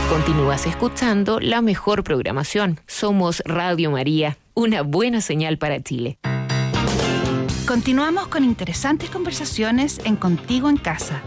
Continúas escuchando la mejor programación. Somos Radio María, una buena señal para Chile. Continuamos con interesantes conversaciones en Contigo en Casa.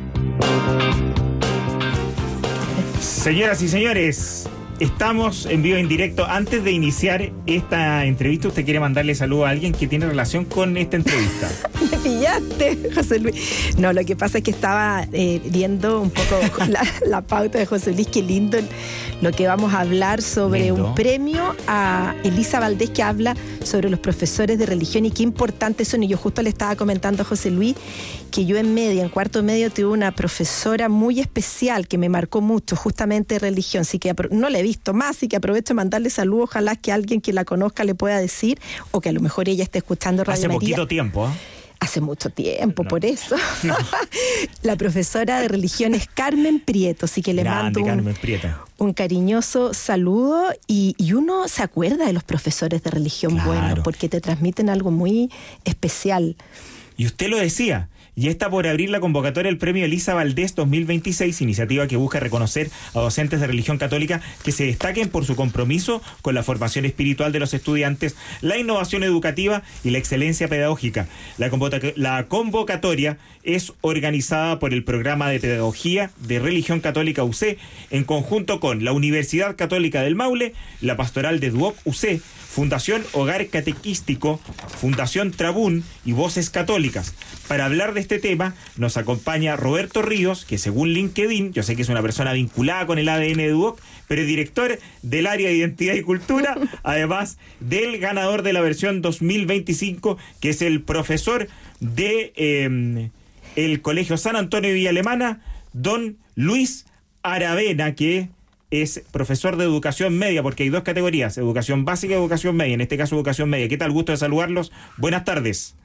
Señoras y señores, estamos en vivo en directo. Antes de iniciar esta entrevista, ¿usted quiere mandarle saludo a alguien que tiene relación con esta entrevista? Me pillaste, José Luis. No, lo que pasa es que estaba viendo un poco la pauta de José Luis. Qué lindo lo que vamos a hablar sobre un premio a Elisa Valdés, que habla sobre los profesores de religión y qué importantes son. Y yo justo le estaba comentando a José Luis que yo en cuarto medio, tuve una profesora muy especial que me marcó mucho, justamente de religión. Así que no la he visto más, así que aprovecho de mandarle saludos. Ojalá que alguien que la conozca le pueda decir, o que a lo mejor ella esté escuchando Radio Hace María. poquito tiempo, ¿eh? Hace mucho tiempo, No. Por eso. No. La profesora de religión es Carmen Prieto, así que le Grande, mando Carmen Prieto. un cariñoso saludo y uno se acuerda de los profesores de religión Claro. buenos, porque te transmiten algo muy especial. Y usted lo decía, y está por abrir la convocatoria del Premio Elisa Valdés 2026, iniciativa que busca reconocer a docentes de religión católica que se destaquen por su compromiso con la formación espiritual de los estudiantes, la innovación educativa y la excelencia pedagógica. La convocatoria es organizada por el Programa de Pedagogía de Religión Católica UC, en conjunto con la Universidad Católica del Maule, la Pastoral de Duoc UC, Fundación Hogar Catequístico, Fundación Trabún y Voces Católicas. Para hablar de este tema nos acompaña Roberto Ríos, que según LinkedIn, yo sé que es una persona vinculada con el ADN de Duoc, pero es director del área de Identidad y Cultura, además del ganador de la versión 2025, que es el profesor de el Colegio San Antonio de Villa Alemana, don Luis Aravena, que es profesor de educación media, porque hay dos categorías, educación básica y educación media, en este caso educación media. ¿Qué tal? Gusto de saludarlos. Buenas tardes.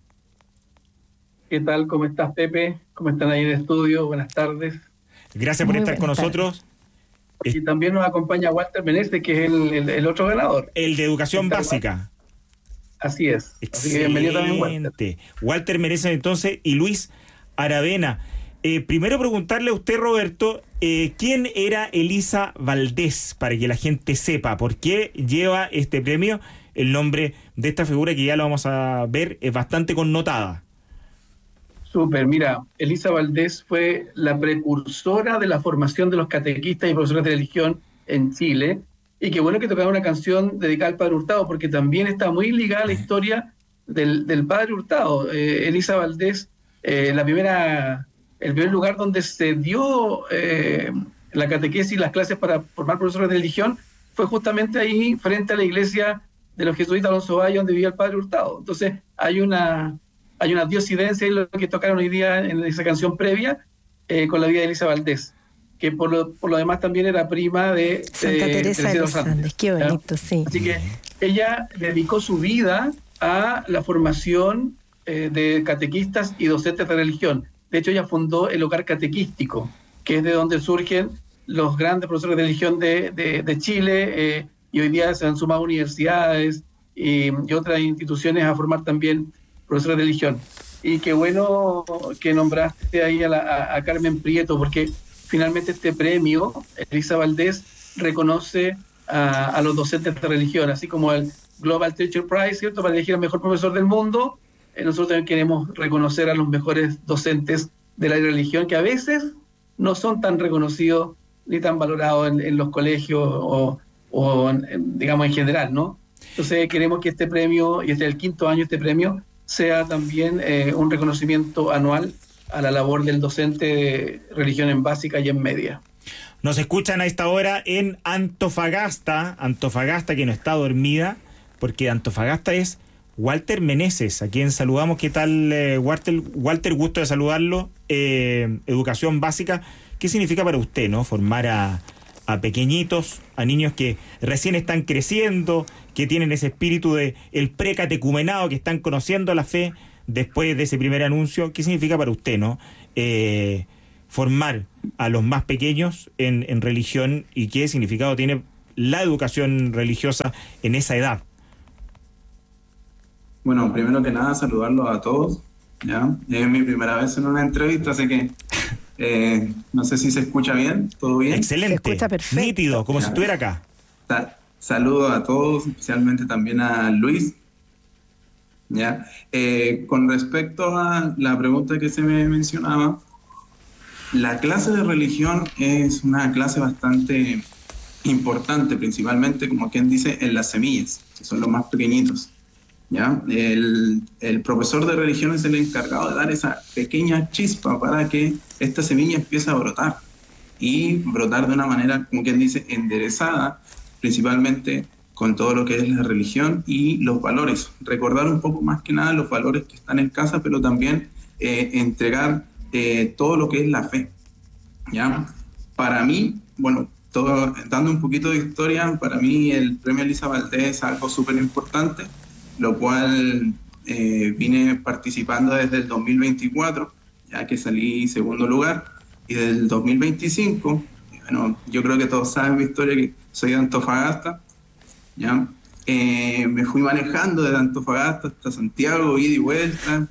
¿Qué tal? ¿Cómo estás, Pepe? ¿Cómo están ahí en el estudio? Buenas tardes. Gracias por estar con nosotros. Y también nos acompaña Walter Meneses, que es el otro ganador. El de educación básica. Así es. Así que Excelente. bienvenido también, Walter. Walter Meneses entonces y Luis Aravena. Primero preguntarle a usted, Roberto, ¿quién era Elisa Valdés? Para que la gente sepa por qué lleva este premio. El nombre de esta figura, que ya lo vamos a ver, es bastante connotada. Súper, mira, Elisa Valdés fue la precursora de la formación de los catequistas y profesores de religión en Chile. Y qué bueno que tocara una canción dedicada al Padre Hurtado, porque también está muy ligada a la historia del Padre Hurtado. Elisa Valdés, el primer lugar donde se dio la catequesis y las clases para formar profesores de religión fue justamente ahí, frente a la iglesia de los jesuitas Alonso Valle, donde vivía el Padre Hurtado. Entonces hay una diosidencia en lo que tocaron hoy día en esa canción previa con la vida de Elisa Valdés, que por lo demás también era prima de Santa Teresa de los Andes. Qué bonito, sí. Así que ella dedicó su vida a la formación de catequistas y docentes de religión. De hecho, ella fundó el Hogar Catequístico, que es de donde surgen los grandes profesores de religión de Chile, y hoy día se han sumado universidades y otras instituciones a formar también profesores de religión. Y qué bueno que nombraste ahí a Carmen Prieto, porque finalmente este premio, Elisa Valdés, reconoce a los docentes de religión, así como el Global Teacher Prize, ¿cierto?, para elegir al mejor profesor del mundo. Nosotros también queremos reconocer a los mejores docentes de la religión, que a veces no son tan reconocidos ni tan valorados en los colegios digamos en general, ¿no? Entonces queremos que este premio, y este es el quinto año este premio, sea también un reconocimiento anual a la labor del docente de religión en básica y en media. Nos escuchan a esta hora en Antofagasta, que no está dormida, porque Antofagasta es Walter Meneses, a quien saludamos. ¿Qué tal, Walter? Gusto de saludarlo. Educación básica, ¿qué significa para usted, no? Formar a pequeñitos, a niños que recién están creciendo, que tienen ese espíritu de el precatecumenado, que están conociendo la fe después de ese primer anuncio. ¿Qué significa para usted, no? Formar a los más pequeños en religión, y qué significado tiene la educación religiosa en esa edad. Bueno, primero que nada, saludarlos a todos, ¿ya? Es mi primera vez en una entrevista, así que No sé si se escucha bien, ¿todo bien? Excelente, se escucha perfecto. Nítido, como si estuviera acá. Saludo a todos, especialmente también a Luis. ¿Ya? Con respecto a la pregunta que se me mencionaba, la clase de religión es una clase bastante importante, principalmente, como quien dice, en las semillas, que son los más pequeñitos. ¿Ya? El profesor de religión es el encargado de dar esa pequeña chispa para que esta semilla empiece a brotar, y brotar de una manera, como quien dice, enderezada, principalmente con todo lo que es la religión y los valores. Recordar un poco más que nada los valores que están en casa, pero también entregar todo lo que es la fe. ¿Ya? Para mí, bueno, dando un poquito de historia, para mí el premio Elisa Valdés es algo súper importante, lo cual vine participando desde el 2024, ya que salí segundo lugar, y desde el 2025, bueno, yo creo que todos saben mi historia, que soy de Antofagasta, ¿ya? Me fui manejando desde Antofagasta hasta Santiago, ida y vuelta.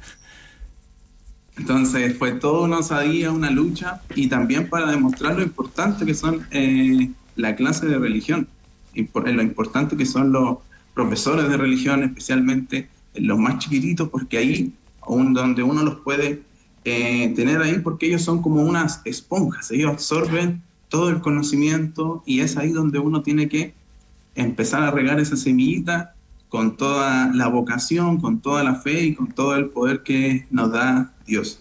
Entonces fue toda una osadía, una lucha, y también para demostrar lo importante que son la clase de religión, lo importante que son los profesores de religión, especialmente los más chiquititos, porque ahí donde uno los puede tener ahí, porque ellos son como unas esponjas, ellos absorben todo el conocimiento, y es ahí donde uno tiene que empezar a regar esa semillita con toda la vocación, con toda la fe y con todo el poder que nos da Dios.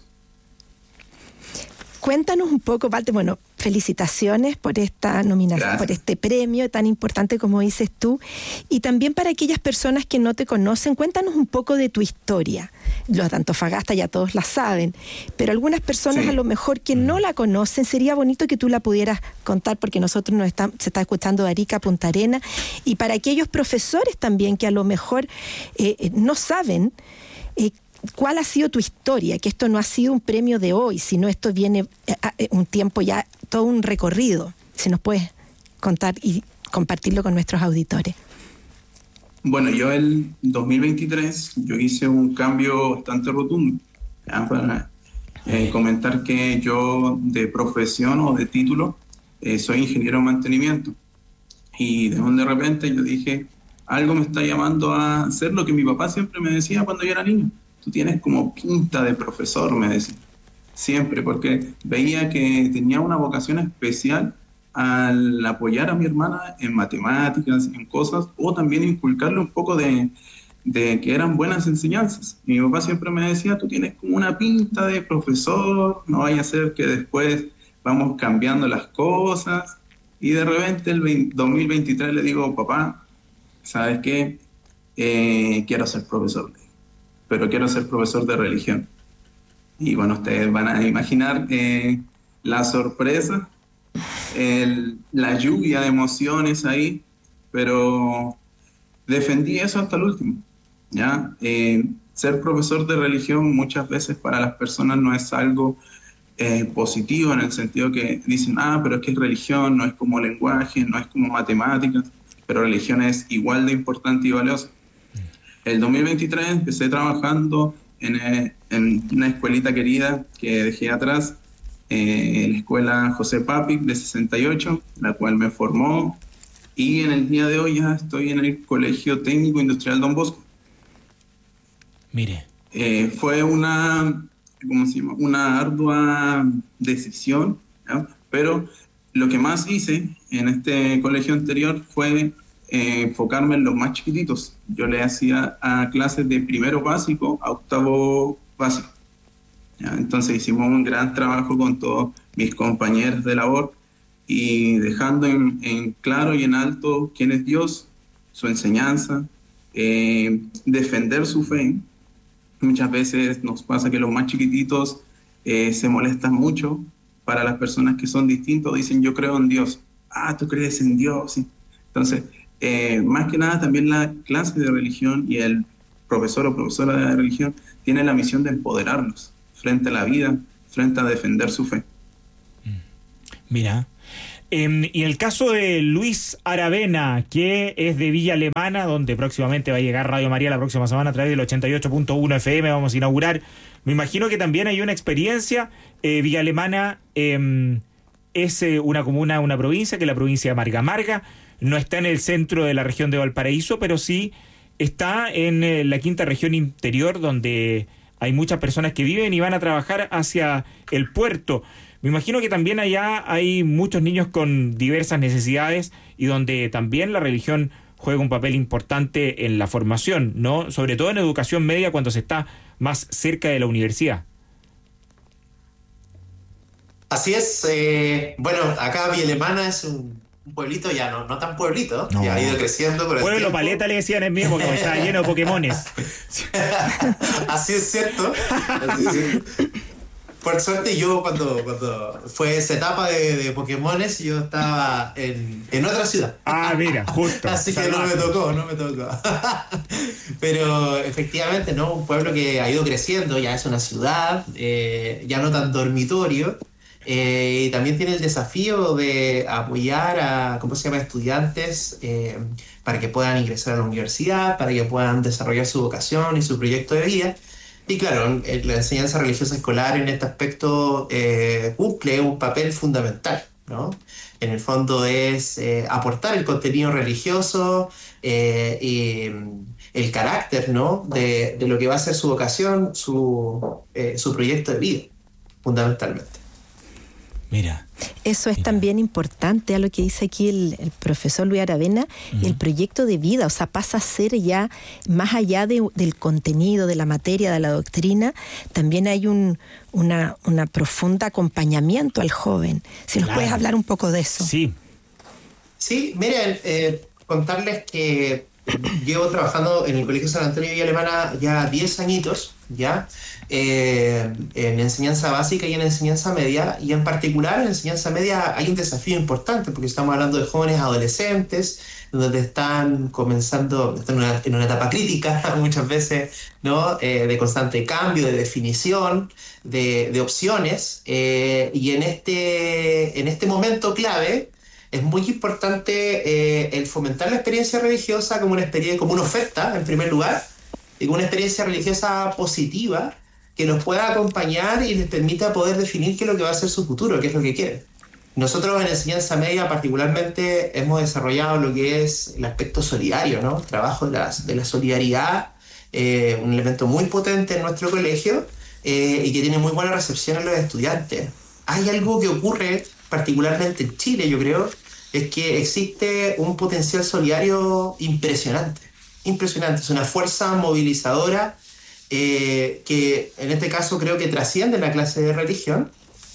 Cuéntanos un poco, Walter, bueno, felicitaciones por esta nominación, gracias, por este premio tan importante como dices tú, y también para aquellas personas que no te conocen, cuéntanos un poco de tu historia. Los de Antofagasta ya todos la saben, pero algunas personas a lo mejor que no la conocen, sería bonito que tú la pudieras contar, porque nosotros se está escuchando de Arica a Punta Arenas, y para aquellos profesores también que a lo mejor no saben ¿cuál ha sido tu historia? Que esto no ha sido un premio de hoy, sino esto viene un tiempo ya, todo un recorrido. Si nos puedes contar y compartirlo con nuestros auditores. Bueno, yo el 2023 yo hice un cambio bastante rotundo. Para comentar que yo de profesión o de título soy ingeniero en mantenimiento. Y de repente yo dije, algo me está llamando a hacer lo que mi papá siempre me decía cuando yo era niño. Tú tienes como pinta de profesor, me decía, siempre, porque veía que tenía una vocación especial al apoyar a mi hermana en matemáticas, en cosas, o también inculcarle un poco de que eran buenas enseñanzas. Y mi papá siempre me decía, tú tienes como una pinta de profesor, no vaya a ser que después vamos cambiando las cosas. Y de repente el 2023 le digo, papá, ¿sabes qué? Quiero ser profesor, pero quiero ser profesor de religión. Y bueno, ustedes van a imaginar la sorpresa, la lluvia de emociones ahí, pero defendí eso hasta el último, ¿ya? Ser profesor de religión muchas veces para las personas no es algo positivo, en el sentido que dicen, pero es que es religión, no es como lenguaje, no es como matemáticas, pero religión es igual de importante y valiosa. El 2023 empecé trabajando en una escuelita querida que dejé atrás, la escuela José Papic de 68, la cual me formó, y en el día de hoy ya estoy en el Colegio Técnico Industrial Don Bosco. Mire. Fue una ardua decisión, ¿no? Pero lo que más hice en este colegio anterior fue enfocarme en los más chiquititos. Yo le hacía a clases de primero básico a octavo básico, ¿ya? Entonces hicimos un gran trabajo con todos mis compañeros de labor, y dejando en claro y en alto quién es Dios, su enseñanza, defender su fe. Muchas veces nos pasa que los más chiquititos se molestan mucho. Para las personas que son distintos, dicen, yo creo en Dios. ¿Tú crees en Dios? Sí. Entonces, más que nada también la clase de religión y el profesor o profesora de la religión tiene la misión de empoderarlos frente a la vida, frente a defender su fe. Mira, Y el caso de Luis Aravena, que es de Villa Alemana, donde próximamente va a llegar Radio María la próxima semana a través del 88.1 FM, vamos a inaugurar. Me imagino que también hay una experiencia. Villa Alemana es una comuna, una provincia, que es la provincia de Marga Marga. No está en el centro de la región de Valparaíso, pero sí está en la quinta región interior, donde hay muchas personas que viven y van a trabajar hacia el puerto. Me imagino que también allá hay muchos niños con diversas necesidades y donde también la religión juega un papel importante en la formación, ¿no? Sobre todo en educación media, cuando se está más cerca de la universidad. Así es. Bueno, acá Villa Alemana es un pueblito ya no tan pueblito, ya ha ido creciendo. Pueblo Paleta le decían en mismo, porque estaba lleno de Pokémones. Así es cierto. Por suerte yo cuando fue esa etapa de Pokémones, yo estaba en otra ciudad. Ah, mira, justo. Así que no me tocó. Pero efectivamente, ¿no? Un pueblo que ha ido creciendo, ya es una ciudad, ya no tan dormitorio. Y también tiene el desafío de apoyar a, estudiantes para que puedan ingresar a la universidad, para que puedan desarrollar su vocación y su proyecto de vida. Y claro, la enseñanza religiosa escolar en este aspecto cumple un papel fundamental, ¿no? En el fondo es aportar el contenido religioso y el carácter, ¿no? de lo que va a ser su vocación, su proyecto de vida, fundamentalmente. Mira. Eso es también importante a lo que dice aquí el profesor Luis Aravena, el proyecto de vida, o sea, pasa a ser ya más allá del contenido, de la materia, de la doctrina, también hay una profunda acompañamiento al joven. Si nos puedes hablar un poco de eso. Sí. Sí, miren, contarles que llevo trabajando en el Colegio San Antonio de Villa Alemana ya 10 añitos, ¿ya? En enseñanza básica y en enseñanza media, y en particular en enseñanza media hay un desafío importante porque estamos hablando de jóvenes adolescentes donde están en una etapa crítica muchas veces, ¿no? De constante cambio, de definición, de opciones, y en este momento clave es muy importante el fomentar la experiencia religiosa como una oferta en primer lugar, y como una experiencia religiosa positiva que los pueda acompañar y les permita poder definir qué es lo que va a ser su futuro, qué es lo que quieren. Nosotros en enseñanza media particularmente hemos desarrollado lo que es el aspecto solidario, ¿no? El trabajo de la solidaridad, un elemento muy potente en nuestro colegio y que tiene muy buena recepción en los estudiantes. Hay algo que ocurre particularmente en Chile, yo creo, es que existe un potencial solidario impresionante. Es una fuerza movilizadora que en este caso creo que trasciende la clase de religión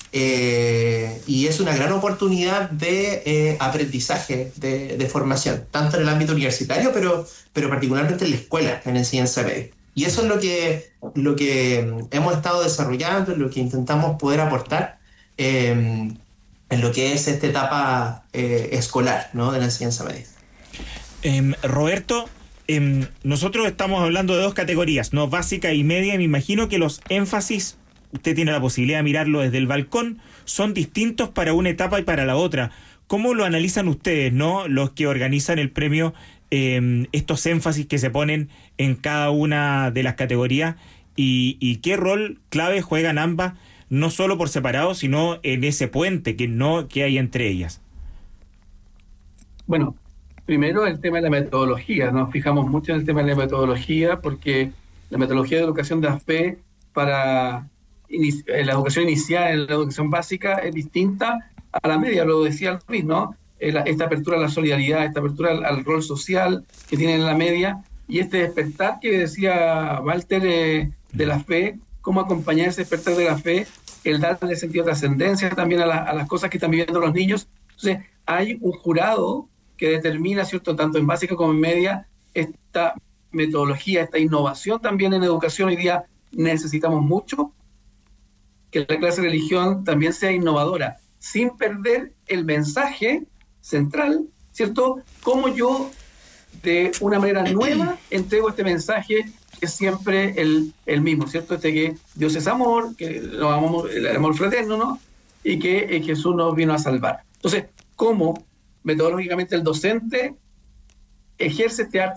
y es una gran oportunidad de aprendizaje, de formación, tanto en el ámbito universitario, pero particularmente en la escuela, en enseñanza media. Y eso es lo que hemos estado desarrollando, lo que intentamos poder aportar en lo que es esta etapa escolar, ¿no? De la enseñanza media. Roberto, nosotros estamos hablando de dos categorías, ¿no? Básica y media, y me imagino que los énfasis, usted tiene la posibilidad de mirarlo desde el balcón, son distintos para una etapa y para la otra. ¿Cómo lo analizan ustedes, no? Los que organizan el premio, estos énfasis que se ponen en cada una de las categorías y qué rol clave juegan ambas, no solo por separado, sino en ese puente que hay entre ellas. Bueno, primero el tema de la metodología. Nos fijamos mucho en el tema de la metodología porque la metodología de educación de la fe para la educación inicial, en la educación básica, es distinta a la media, lo decía Luis, ¿no? Esta apertura a la solidaridad, esta apertura al rol social que tiene en la media y este despertar que decía Walter de la fe, cómo acompañar ese despertar de la fe, el darle sentido de trascendencia también a las cosas que están viviendo los niños. Entonces, hay un jurado que determina, ¿cierto?, tanto en básica como en media, esta metodología, esta innovación también en educación. Hoy día necesitamos mucho que la clase de religión también sea innovadora, sin perder el mensaje central, ¿cierto? Cómo yo, de una manera nueva, entrego este mensaje que es siempre el mismo, ¿cierto? Que Dios es amor, que lo amamos, el amor fraterno, ¿no? Y que Jesús nos vino a salvar. Entonces, ¿cómo metodológicamente el docente ejerce este arte